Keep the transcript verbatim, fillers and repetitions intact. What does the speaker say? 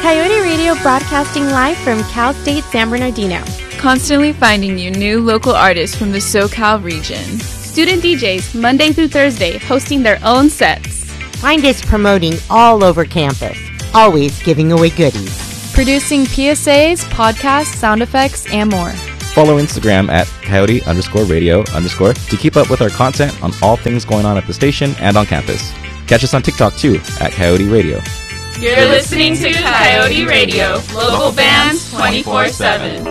Coyote Radio broadcasting live from Cal State San Bernardino. Constantly finding you new local artists from the SoCal region. Student D Js, Monday through Thursday, hosting their own sets. Find us promoting all over campus, always giving away goodies. Producing P S As, podcasts, sound effects, and more. Follow Instagram at coyote underscore radio underscore to keep up with our content on all things going on at the station and on campus. Catch us on TikTok too at Coyote Radio. You're listening to Coyote Radio, local bands twenty-four seven.